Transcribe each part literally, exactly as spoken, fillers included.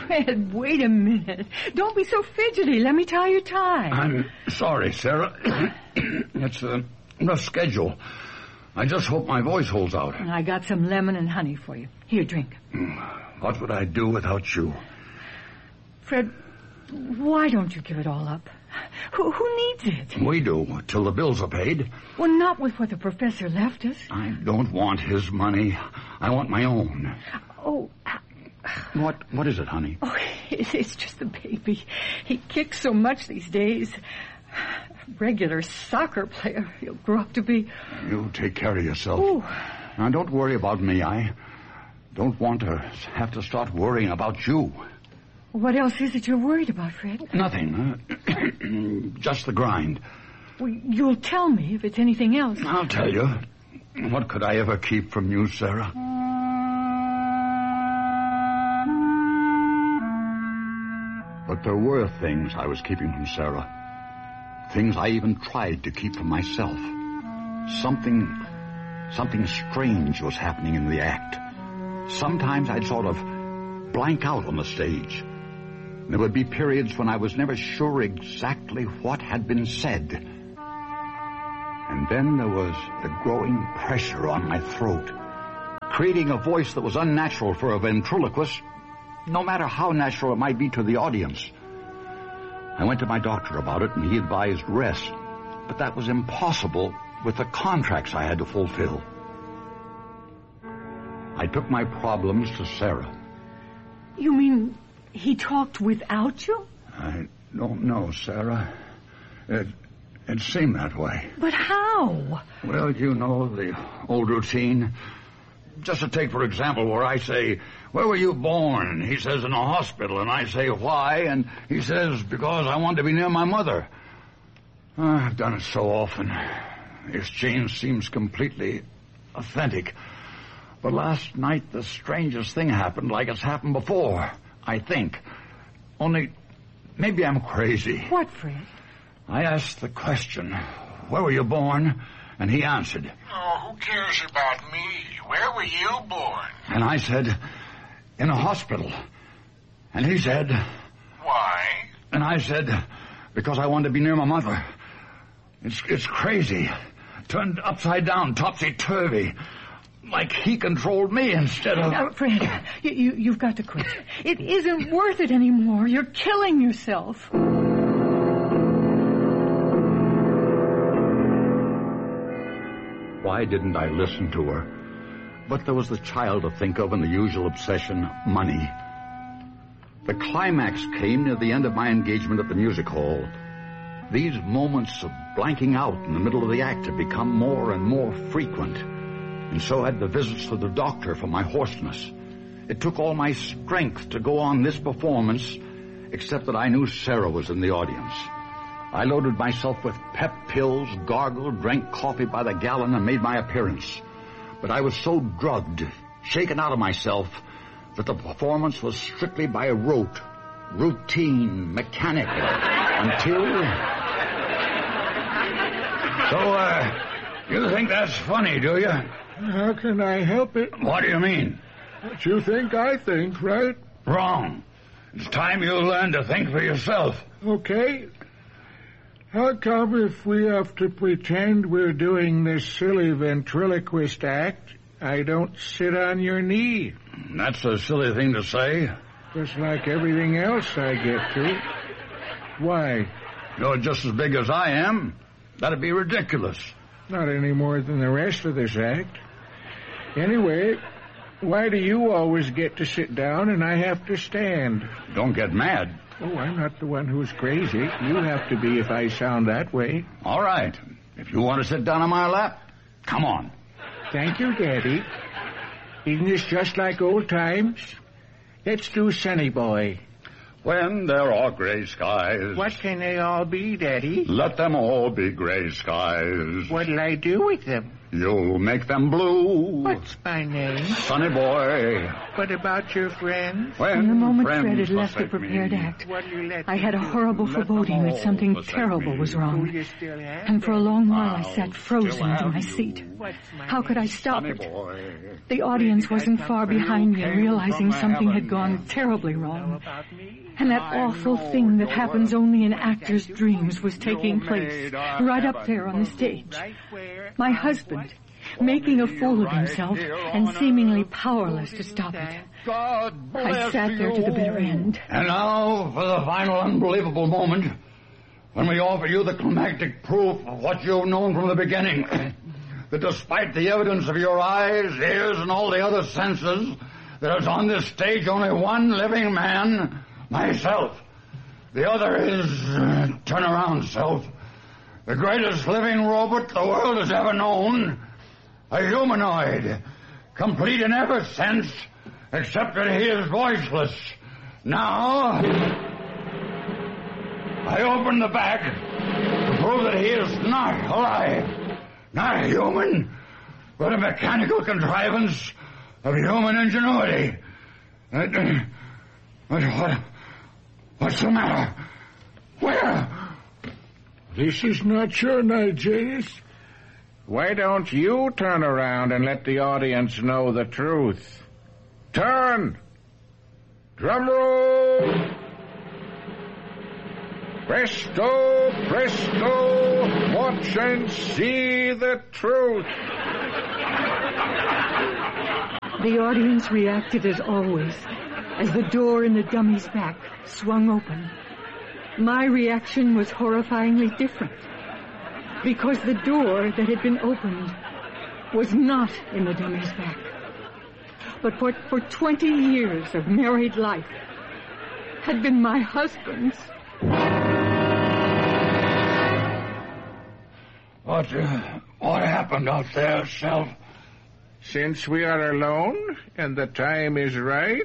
Fred, wait a minute. Don't be so fidgety. Let me tie your tie. I'm sorry, Sarah. It's a rough schedule. I just hope my voice holds out. I got some lemon and honey for you. Here, drink. What would I do without you? Fred, why don't you give it all up? Who, who needs it? We do, till the bills are paid. Well, not with what the professor left us. I don't want his money. I want my own. Oh... What What is it, honey? Oh, it's just the baby. He kicks so much these days. Regular soccer player he'll grow up to be. You take care of yourself. Ooh. Now, don't worry about me. I don't want to have to start worrying about you. What else is it you're worried about, Fred? Nothing. Uh, just the grind. Well, you'll tell me if it's anything else. I'll tell you. What could I ever keep from you, Sarah? But there were things I was keeping from Sarah. Things I even tried to keep from myself. Something, something strange was happening in the act. Sometimes I'd sort of blank out on the stage. There would be periods when I was never sure exactly what had been said. And then there was the growing pressure on my throat, creating a voice that was unnatural for a ventriloquist, no matter how natural it might be to the audience. I went to my doctor about it, and he advised rest. But that was impossible with the contracts I had to fulfill. I took my problems to Sarah. You mean he talked without you? I don't know, Sarah. It, it seemed that way. But how? Well, you know the old routine. Just to take, for example, where I say, "Where were you born?" He says, "In a hospital." And I say, "Why?" And he says, "Because I want to be near my mother." Uh, I've done it so often. The exchange seems completely authentic. But last night, the strangest thing happened, like it's happened before, I think. Only, maybe I'm crazy. What, Fred? I asked the question, "Where were you born?" And he answered, "Oh, who cares about me? Where were you born?" And I said, "In a hospital." And he said, "Why?" And I said, "Because I wanted to be near my mother." It's it's crazy. Turned upside down, topsy-turvy. Like he controlled me instead of... Now, Fred, you, you, you've got to quit. It isn't worth it anymore. You're killing yourself. Why didn't I listen to her? But there was the child to think of and the usual obsession, money. The climax came near the end of my engagement at the music hall. These moments of blanking out in the middle of the act had become more and more frequent, and so had the visits to the doctor for my hoarseness. It took all my strength to go on this performance, except that I knew Sarah was in the audience. I loaded myself with pep pills, gargled, drank coffee by the gallon, and made my appearance. But I was so drugged, shaken out of myself, that the performance was strictly by rote, routine, mechanical, until... So, uh, you think that's funny, do you? How can I help it? What do you mean? What you think, I think, right? Wrong. It's time you learn to think for yourself. Okay. How come if we have to pretend we're doing this silly ventriloquist act, I don't sit on your knee? That's a silly thing to say. Just like everything else I get to. Why? You're just as big as I am. That'd be ridiculous. Not any more than the rest of this act. Anyway, why do you always get to sit down and I have to stand? Don't get mad. Oh, I'm not the one who's crazy. You have to be if I sound that way. All right. If you want to sit down on my lap, come on. Thank you, Daddy. Isn't this just like old times? Let's do Sonny Boy. When there are gray skies. What can they all be, Daddy? Let them all be gray skies. What'll I do with them? You'll make them blue. What's my name? Sonny Boy. What about your friends? When From the moment friends Fred had left the forsake prepared me, act, What do you let I had a them do? horrible Let foreboding them that all something forsake terrible me. was Who wrong. you still have? And for a long while I I'll sat frozen still into have my you. seat. What's my How could I name? stop Sonny it? boy. The audience wasn't far behind me, came realizing from something had heaven. gone terribly Know wrong. about me? And that I awful know thing that your happens work. only in actors' dreams was taking You place made our right up heaven. there on the stage. Right where? My on husband, what? making a fool of Right himself here and on seemingly earth. powerless to stop it. God I bless sat there to the bitter you. end. And now for the final unbelievable moment when we offer you the climactic proof of what you've known from the beginning. That despite the evidence of your eyes, ears, and all the other senses, there is on this stage only one living man, myself. The other is, uh, turn around, self, the greatest living robot the world has ever known, a humanoid, complete in every sense, except that he is voiceless. Now, I open the bag to prove that he is not alive, not human, but a mechanical contrivance of human ingenuity. Uh, What, what, what's the matter? Where? This is not your night, Janus. Why don't you turn around and let the audience know the truth? Turn! Drum roll! Presto, presto! Watch and see the truth! The audience reacted as always, as the door in the dummy's back swung open. My reaction was horrifyingly different, because the door that had been opened was not in the dummy's back, but what for twenty years of married life had been my husband's. What, uh, what happened out there, Self? Since we are alone and the time is right,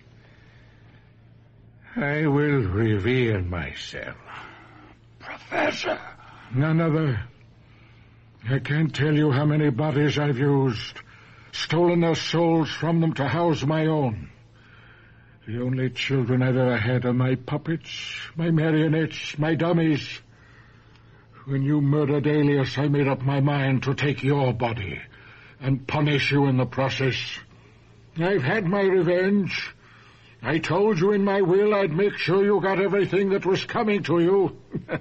I will reveal myself. Professor. None other. I can't tell you how many bodies I've used, stolen their souls from them to house my own. The only children I've ever had are my puppets, my marionettes, my dummies. When you murdered Alias, I made up my mind to take your body and punish you in the process. I've had my revenge. I told you in my will I'd make sure you got everything that was coming to you.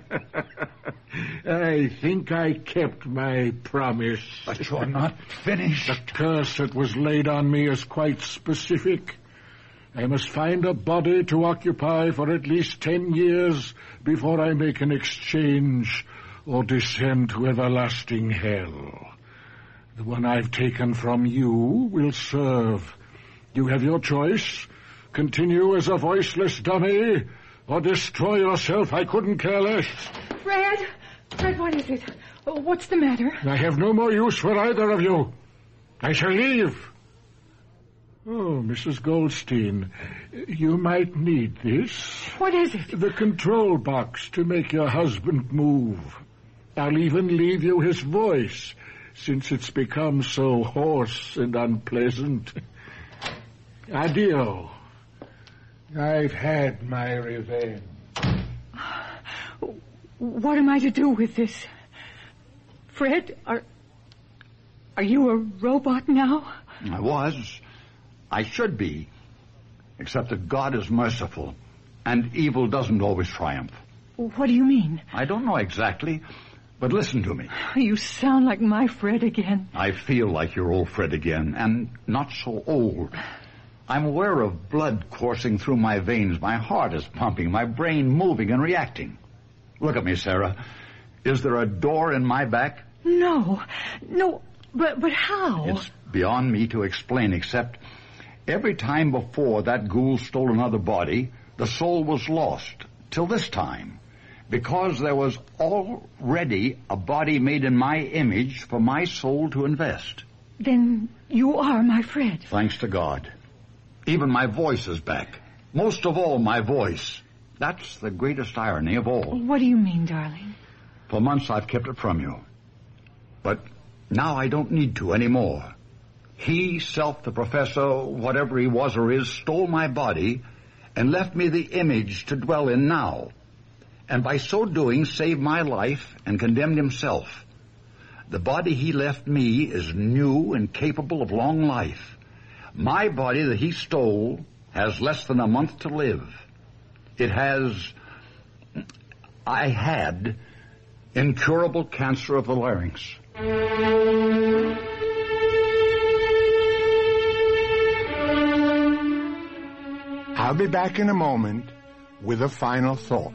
I think I kept my promise. But you're not finished. The curse that was laid on me is quite specific. I must find a body to occupy for at least ten years before I make an exchange or descend to everlasting hell. The one I've taken from you will serve. You have your choice. Continue as a voiceless dummy, or destroy yourself. I couldn't care less. Fred! Fred, what is it? Oh, what's the matter? I have no more use for either of you. I shall leave. Oh, Missus Goldstein, you might need this. What is it? The control box to make your husband move. I'll even leave you his voice, since it's become so hoarse and unpleasant. Addio. I've had my revenge. What am I to do with this? Fred, are... Are you a robot now? I was. I should be. Except that God is merciful, and evil doesn't always triumph. What do you mean? I don't know exactly, but listen to me. You sound like my Fred again. I feel like your old Fred again, and not so old. I'm aware of blood coursing through my veins. My heart is pumping, my brain moving and reacting. Look at me, Sarah. Is there a door in my back? No. No, but but how? It's beyond me to explain, except every time before that ghoul stole another body, the soul was lost, till this time, because there was already a body made in my image for my soul to invest. Then you are my Fred. Thanks to God. Even my voice is back. Most of all, my voice. That's the greatest irony of all. What do you mean, darling? For months I've kept it from you. But now I don't need to anymore. He, Self, the professor, whatever he was or is, stole my body and left me the image to dwell in now, and by so doing saved my life and condemned himself. The body he left me is new and capable of long life. My body that he stole has less than a month to live. It has, I had, incurable cancer of the larynx. I'll be back in a moment with a final thought.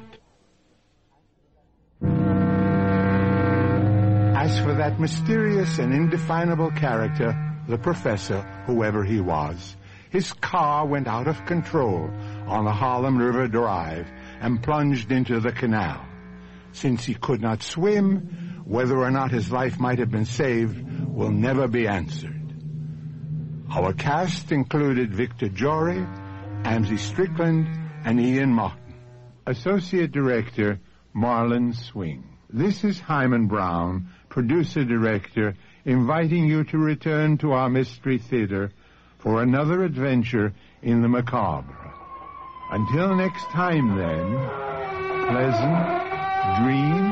As for that mysterious and indefinable character, the professor, whoever he was, his car went out of control on the Harlem River Drive and plunged into the canal. Since he could not swim, whether or not his life might have been saved will never be answered. Our cast included Victor Jory, Amzie Strickland, and Ian Martin. Associate Director, Marlon Swing. This is Hyman Brown, producer-director, inviting you to return to our Mystery Theater for another adventure in the macabre. Until next time, then, pleasant dreams.